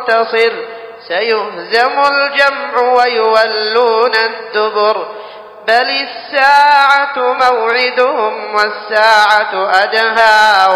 منتصر سيهزم الجمع ويولون الدبر بل الساعة موعدهم والساعة أدهى